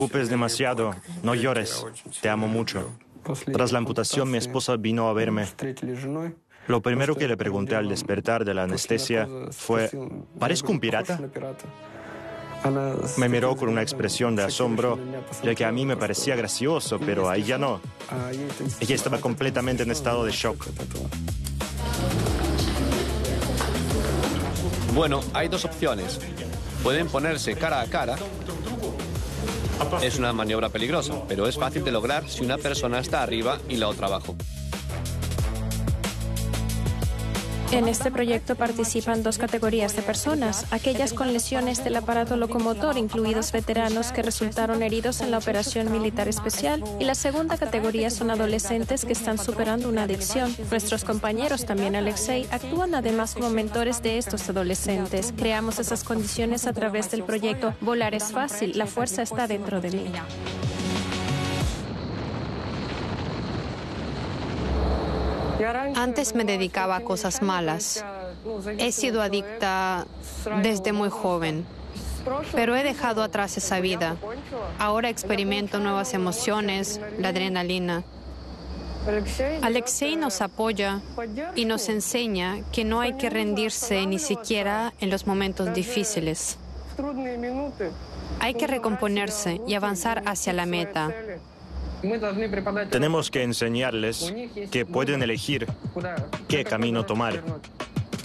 preocupes demasiado, no llores, te amo mucho. Tras la amputación, mi esposa vino a verme. Lo primero que le pregunté al despertar de la anestesia fue, ¿parezco un pirata? Me miró con una expresión de asombro, ya que a mí me parecía gracioso, pero a ella no. Ella estaba completamente en estado de shock. Bueno, hay dos opciones. Pueden ponerse cara a cara. Es una maniobra peligrosa, pero es fácil de lograr si una persona está arriba y la otra abajo. En este proyecto participan dos categorías de personas, aquellas con lesiones del aparato locomotor, incluidos veteranos que resultaron heridos en la operación militar especial, y la segunda categoría son adolescentes que están superando una adicción. Nuestros compañeros, también Alexei, actúan además como mentores de estos adolescentes. Creamos esas condiciones a través del proyecto Volar es fácil, la fuerza está dentro de mí. Antes me dedicaba a cosas malas. He sido adicta desde muy joven, pero he dejado atrás esa vida. Ahora experimento nuevas emociones, la adrenalina. Alexei nos apoya y nos enseña que no hay que rendirse ni siquiera en los momentos difíciles. Hay que recomponerse y avanzar hacia la meta. Tenemos que enseñarles que pueden elegir qué camino tomar.